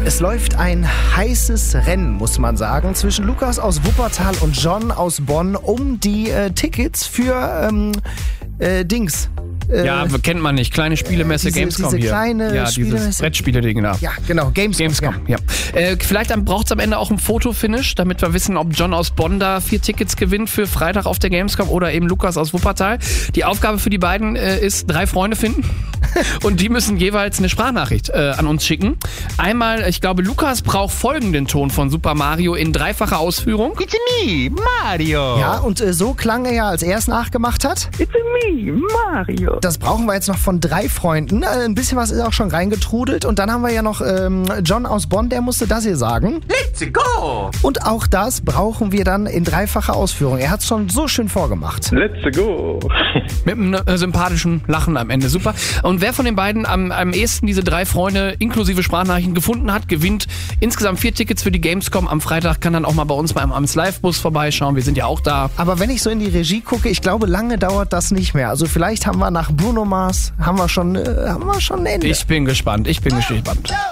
Es läuft ein heißes Rennen, muss man sagen, zwischen Lukas aus Wuppertal und John aus Bonn um die Tickets für Dings. Ja, kennt man nicht. Kleine Spielemesse, Gamescom diese hier. Kleine ja, Spielemesse. dieses Brettspiele-Ding da. Ja, genau, Gamescom. Ja. Vielleicht braucht es am Ende auch ein Fotofinish, damit wir wissen, ob John aus Bonn da 4 Tickets gewinnt für Freitag auf der Gamescom oder eben Lukas aus Wuppertal. Die Aufgabe für die beiden ist, 3 Freunde finden und die müssen jeweils eine Sprachnachricht an uns schicken. Einmal, ich glaube, Lukas braucht folgenden Ton von Super Mario in 3-facher Ausführung. It's me, Mario. Ja, und so klang er ja, als er es nachgemacht hat. It's me, Mario. Das brauchen wir jetzt noch von 3 Freunden. Ein bisschen was ist auch schon reingetrudelt. Und dann haben wir ja noch John aus Bonn, der musste das hier sagen. Let's go. Und auch das brauchen wir dann in 3-facher Ausführung. Er hat es schon so schön vorgemacht. Let's go. Mit einem sympathischen Lachen am Ende. Super. Und wer von den beiden am ehesten diese 3 Freunde inklusive Sprachnachrichten gefunden hat, gewinnt insgesamt 4 Tickets für die Gamescom. Am Freitag kann dann auch mal bei uns beim Amts Live-Bus vorbeischauen. Wir sind ja auch da. Aber wenn ich so in die Regie gucke, ich glaube, lange dauert das nicht mehr. Also vielleicht haben wir nach Bruno Mars, haben wir schon ein Ende. Ich bin gespannt.